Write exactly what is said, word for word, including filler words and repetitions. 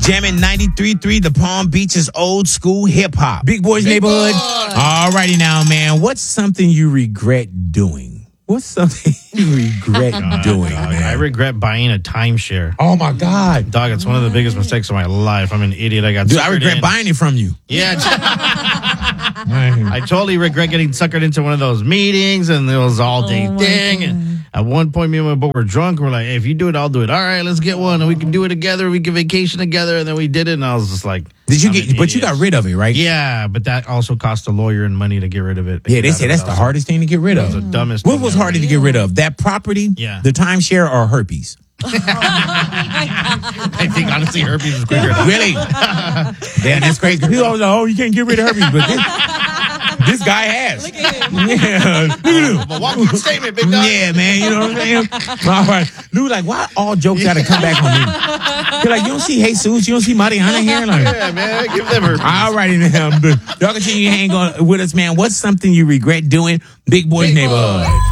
Jamming ninety-three point three, the Palm Beaches old school hip hop. Big Boys Big Neighborhood. Boy. All righty now, man. What's something you regret doing? What's something you regret doing, Dog, man? I regret buying a timeshare. Oh, my God. Dog, it's one of the biggest mistakes of my life. I'm an idiot. I got Dude, I suckered regret in. buying it from you. Yeah. I totally regret getting suckered into one of those meetings, and it was all day Oh, thing. And at one point, me and my boy were drunk. We're like, hey, if you do it, I'll do it. All right, let's get one, and we can do it together. We can vacation together. And then we did it, and I was just like, Did you I'm get, an but you idiot. got rid of it, right? Yeah, but that also cost a lawyer and money to get rid of it. Yeah, they say that's the hardest thing to get rid That was of. the dumbest What thing was ever. harder to get rid of? That property, Yeah. the timeshare, or herpes? I think, honestly, herpes is quicker. Really? Damn, that's crazy. People always like, oh, you can't get rid of herpes, but this, this guy has. Look at him. Yeah, look at him. I'm a walking statement, big dog. Yeah, man, you know what I'm saying? All right. Lou, like, why all jokes got to come back on me? You're like, you don't see Jesus, you don't see Mariana here? Like, Yeah, man, give them herpes. all righty now. Y'all continue to hang on with us, man. What's something you regret doing? Big Boys Big Neighborhood. Boy.